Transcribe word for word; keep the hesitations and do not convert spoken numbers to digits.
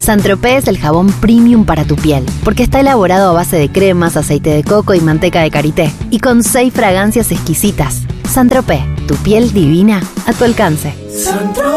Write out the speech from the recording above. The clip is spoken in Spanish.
Saint-Tropez es el jabón premium para tu piel, porque está elaborado a base de cremas, aceite de coco y manteca de karité, y con seis fragancias exquisitas. Saint-Tropez, tu piel divina a tu alcance.